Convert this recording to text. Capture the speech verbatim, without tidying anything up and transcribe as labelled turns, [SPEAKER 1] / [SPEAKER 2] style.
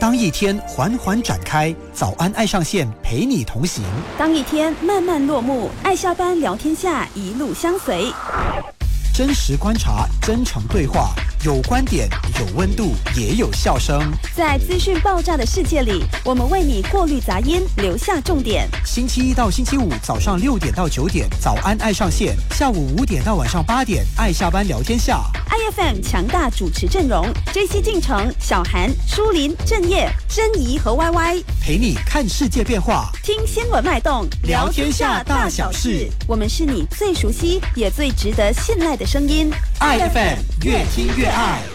[SPEAKER 1] 当一天缓缓展开，早安爱上线陪你同行；
[SPEAKER 2] 当一天慢慢落幕，爱下班聊天下一路相随。
[SPEAKER 1] 真实观察，真诚对话，有观点，有温度，也有笑声。
[SPEAKER 2] 在资讯爆炸的世界里，我们为你过滤杂音，留下重点。
[SPEAKER 1] 星期一到星期五早上六点到九点，早安爱上线；下午五点到晚上八点，爱下班聊天下。
[SPEAKER 2] I F M 强大主持阵容 ：J C 进城、小韩、舒林、郑业、珍怡和 Y Y，
[SPEAKER 1] 陪你看世界变化，
[SPEAKER 2] 听新闻脉动，
[SPEAKER 1] 聊天下大小事。
[SPEAKER 2] 我们是你最熟悉也最值得信赖的声音。
[SPEAKER 1] I F M 越听越爱。